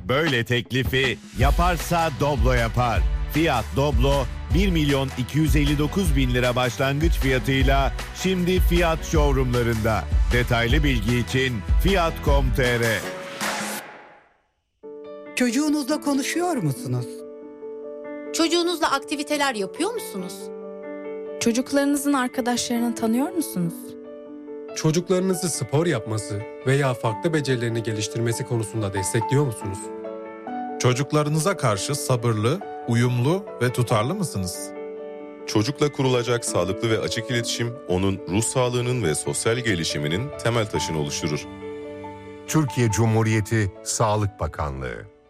Böyle teklifi yaparsa Doblo yapar. Fiat Doblo 1.259.000 lira başlangıç fiyatıyla şimdi Fiat showroomlarında. Detaylı bilgi için fiat.com.tr. Çocuğunuzla konuşuyor musunuz? Çocuğunuzla aktiviteler yapıyor musunuz? Çocuklarınızın arkadaşlarını tanıyor musunuz? Çocuklarınızı spor yapması veya farklı becerilerini geliştirmesi konusunda destekliyor musunuz? Çocuklarınıza karşı sabırlı, uyumlu ve tutarlı mısınız? Çocukla kurulacak sağlıklı ve açık iletişim, onun ruh sağlığının ve sosyal gelişiminin temel taşını oluşturur. Türkiye Cumhuriyeti Sağlık Bakanlığı